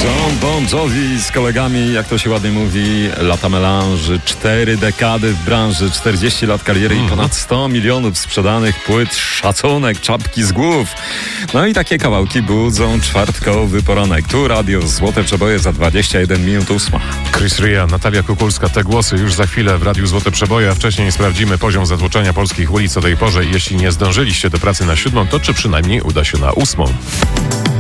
John Bon Jovi z kolegami, jak to się ładnie mówi, lata melanży, 4 dekady w branży, 40 lat kariery i ponad 100 milionów sprzedanych płyt, szacunek, czapki z głów. No i takie kawałki budzą czwartkowy poranek. Tu radio Złote Przeboje za 21 minut 8. Chris Rea, Natalia Kukulska, te głosy już za chwilę w Radiu Złote Przeboje, a wcześniej sprawdzimy poziom zatłoczenia polskich ulic o tej porze. Jeśli nie zdążyliście do pracy na 7, to czy przynajmniej uda się na 8.